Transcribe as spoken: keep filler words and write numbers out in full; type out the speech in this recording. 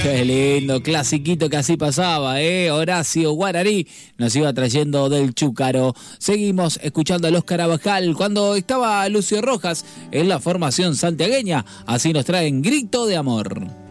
Qué lindo, clasiquito que así pasaba, ¿eh? Horacio Guaraní nos iba trayendo del Chúcaro. Seguimos escuchando a los Carabajal cuando estaba Lucio Rojas en la formación santiagueña. Así nos traen Grito de Amor.